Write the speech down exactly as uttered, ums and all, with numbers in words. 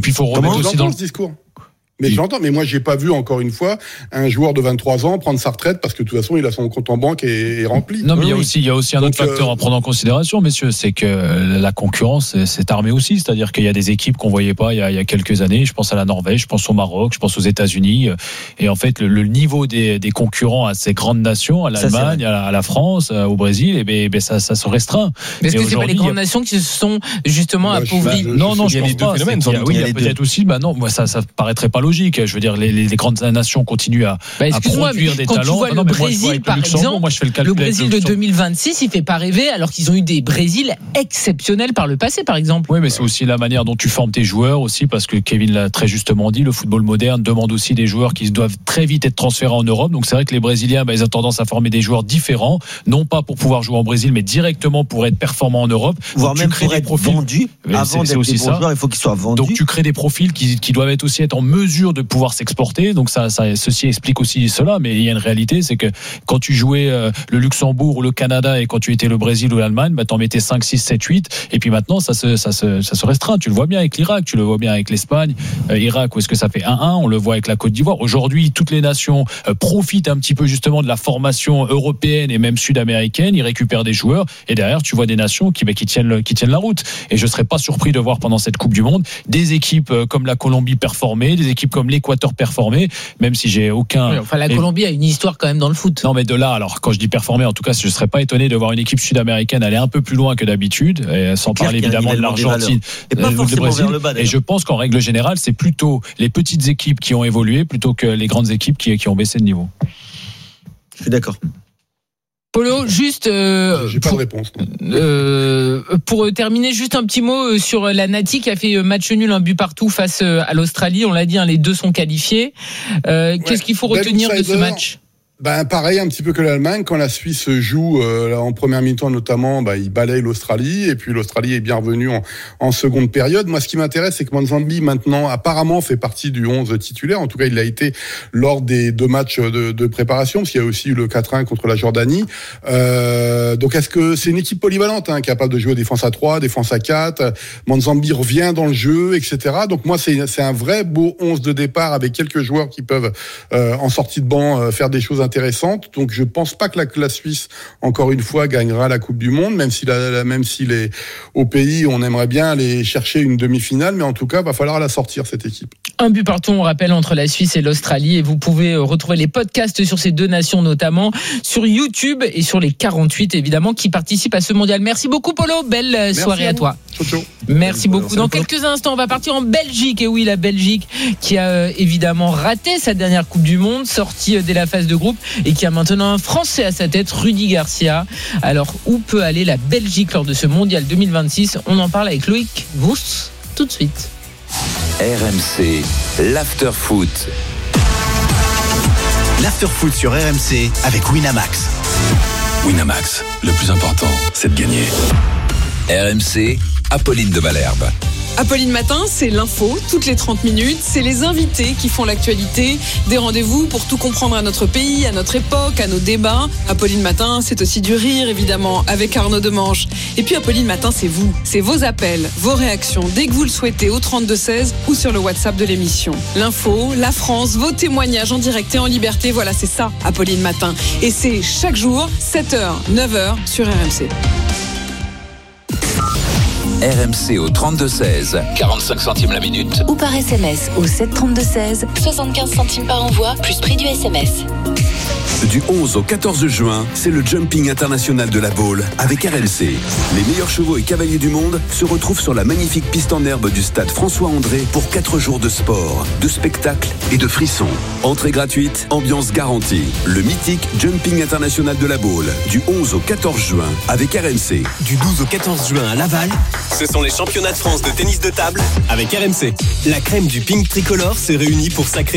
puis il faut remettre aussi dans ce discours. Mais oui. J'entends, mais moi j'ai pas vu encore une fois un joueur de vingt-trois ans prendre sa retraite parce que de toute façon il a son compte en banque et est rempli. Non, mais oui, il y a oui. aussi il y a aussi un Donc, autre facteur euh... à prendre en considération, messieurs, c'est que la concurrence s'est armée aussi, c'est-à-dire qu'il y a des équipes qu'on voyait pas il y a, il y a quelques années. Je pense à la Norvège, je pense au Maroc, je pense aux États-Unis, et en fait le, le niveau des, des concurrents à ces grandes nations, à l'Allemagne, à la, à la France, au Brésil, et ben, ben ça, ça se restreint. Mais est-ce que c'est pas les grandes a... nations qui se sont justement bah, appauvries? bah, Non, non, je pense pas. Oui, il y a peut-être aussi. Bah non, moi ça, ça paraîtrait pas logique. Je veux dire. Les, les grandes nations continuent à, bah, à produire des quand talents. Tu vois ah non, le mais moi, Brésil, par le exemple, moi, je fais le, le Brésil de deux mille vingt-six, il fait pas rêver, alors qu'ils ont eu des Brésils exceptionnels par le passé, par exemple. Oui, mais c'est aussi la manière dont tu formes tes joueurs aussi, parce que Kevin l'a très justement dit, le football moderne demande aussi des joueurs qui doivent très vite être transférés en Europe. Donc c'est vrai que les Brésiliens, bah, ils ont tendance à former des joueurs différents, non pas pour pouvoir jouer en Brésil, mais directement pour être performants en Europe. Voire donc, même tu crées pour des être profils vendus. Avant d'être des bons joueurs, il faut qu'ils soient vendus. Donc tu crées des profils qui, qui doivent être aussi être en mesure de pouvoir s'exporter. Donc ça, ça ceci explique aussi cela, mais il y a une réalité, c'est que quand tu jouais euh, le Luxembourg ou le Canada et quand tu étais le Brésil ou l'Allemagne, bah, t'en mettais cinq, six, sept, huit, et puis maintenant ça se, ça se, ça se restreint. Tu le vois bien avec l'Irak, tu le vois bien avec l'Espagne, euh, Irak, où est-ce que ça fait un un, on le voit avec la Côte d'Ivoire. Aujourd'hui, toutes les nations euh, profitent un petit peu justement de la formation européenne et même sud-américaine, ils récupèrent des joueurs, et derrière tu vois des nations qui, bah, qui, tiennent, le, qui tiennent la route. Et je serais pas surpris de voir pendant cette Coupe du Monde des équipes euh, comme la Colombie performer, des équipes comme l'Équateur performer, même si j'ai aucun... Oui, enfin, la Colombie a une histoire quand même dans le foot. Non, mais de là, alors quand je dis performer, en tout cas, je ne serais pas étonné de voir une équipe sud-américaine aller un peu plus loin que d'habitude, et sans parler évidemment de l'Argentine et pas forcément Brésil, vers le bas. Et je pense qu'en règle générale, c'est plutôt les petites équipes qui ont évolué plutôt que les grandes équipes qui, qui ont baissé de niveau. Je suis d'accord. Polo, juste. Euh, J'ai pas pour, de réponse. Euh, pour terminer, juste un petit mot sur la Nati qui a fait match nul, un but partout face à l'Australie. On l'a dit, hein, les deux sont qualifiés. Euh, ouais. Qu'est-ce qu'il faut retenir de ce match ? Ben pareil, un petit peu que l'Allemagne, quand la Suisse joue euh, en première mi-temps notamment, ben, il balaye l'Australie, et puis l'Australie est bien revenue en, en seconde période. Moi, ce qui m'intéresse, c'est que Manzambi maintenant apparemment fait partie du onze titulaire. En tout cas, il l'a été lors des deux matchs de, de préparation, parce qu'il y a aussi eu le quatre un contre la Jordanie. Euh, donc, est-ce que c'est une équipe polyvalente, hein, capable de jouer défense à trois, défense à quatre. Manzambi revient dans le jeu, et cetera. Donc moi, c'est, c'est un vrai beau onze de départ avec quelques joueurs qui peuvent euh, en sortie de banc euh, faire des choses intéressante. Donc je pense pas que la, que la Suisse encore une fois gagnera la Coupe du Monde, même si la, la, même si les au pays on aimerait bien aller chercher une demi-finale, mais en tout cas va falloir la sortir cette équipe. Un but partout, on rappelle, entre la Suisse et l'Australie, et vous pouvez retrouver les podcasts sur ces deux nations notamment sur YouTube et sur les quarante-huit évidemment qui participent à ce mondial. Merci beaucoup Polo, belle Merci soirée à, à toi. Ciao, ciao. Merci beaucoup. Dans quelques instants, on va partir en Belgique, et oui, la Belgique qui a euh, évidemment raté sa dernière Coupe du Monde, sortie euh, dès la phase de groupe, et qui a maintenant un Français à sa tête, Rudy Garcia. Alors, où peut aller la Belgique lors de ce mondial deux mille vingt-six ? On en parle avec Loïc Grousse tout de suite. R M C, l'after-foot. L'after-foot sur R M C avec Winamax. Winamax, le plus important, c'est de gagner. R M C, Apolline de Malherbe. Apolline Matin, c'est l'info, toutes les trente minutes. C'est les invités qui font l'actualité. Des rendez-vous pour tout comprendre à notre pays, à notre époque, à nos débats. Apolline Matin, c'est aussi du rire, évidemment, avec Arnaud Demange. Et puis Apolline Matin, c'est vous. C'est vos appels, vos réactions, dès que vous le souhaitez, au trente-deux seize ou sur le WhatsApp de l'émission. L'info, la France, vos témoignages en direct et en liberté. Voilà, c'est ça, Apolline Matin. Et c'est chaque jour, sept heures, neuf heures, sur R M C. R M C au trente-deux seize, quarante-cinq centimes la minute. Ou par S M S au sept trente-deux seize, soixante-quinze centimes par envoi, plus prix du S M S. Du onze au quatorze juin, c'est le Jumping International de la Baule avec R M C. Les meilleurs chevaux et cavaliers du monde se retrouvent sur la magnifique piste en herbe du stade François-André pour quatre jours de sport, de spectacles et de frissons. Entrée gratuite, ambiance garantie. Le mythique Jumping International de la Baule, du onze au quatorze juin avec R M C. Du douze au quatorze juin à Laval, ce sont les championnats de France de tennis de table avec R M C. La crème du ping tricolore s'est réunie pour sacrer